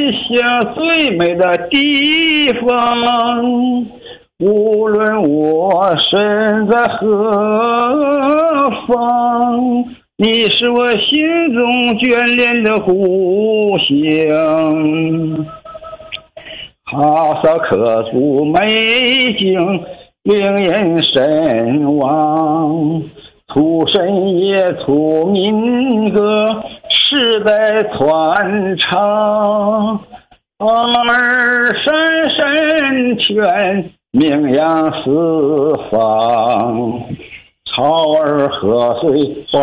下最美的地方，无论我身在何方，你是我心中眷恋的故乡。哈萨克族美景令人神往，土神也土民歌世代传唱，儿山山泉名扬四方，草儿河水